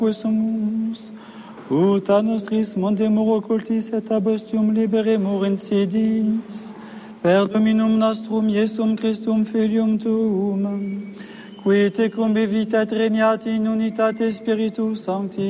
sumus, ut a nostris mondemur occultis et abostium liberemur insidis, per Dominum nostrum Iesum Christum Filium Tuum, qui tecum vivit et regnat in unitate Spiritus Sancti,